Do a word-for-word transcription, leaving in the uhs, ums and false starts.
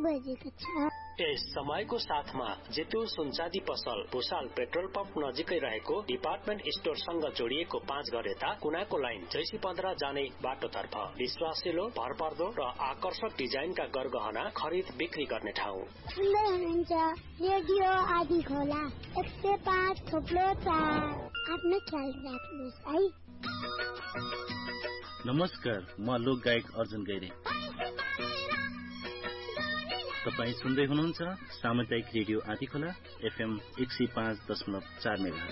बजेको छ। यस समयको साथमा जेतु सुनचाँदी पसल भुसाल पेट्रोल पम्प नजिकै रहेको डिपार्टमेन्ट स्टोरसँग जोडिएको पाँच घर यता कुनाको लाइन जैसी पन्ध्र जाने बाटोतर्फ विश्वासिलो भरपर्दो र आकर्षक डिजाइनका गरगहना खरिद बिक्री गर्ने ठाउँ। सुन्दै हुनुहुन्छ रेडियो आदि खोला एक सय पाँच थोप्लो चार। आफ्नो ख्याल राख्नुहोस् है। नमस्कार, म लोक गायक अर्जुन गैरे। तपाईँ सुन्दै हुनुहुन्छ सामुदायिक रेडियो आदिखोला एफएम एक सय पाँच दशमलव चार मेगा।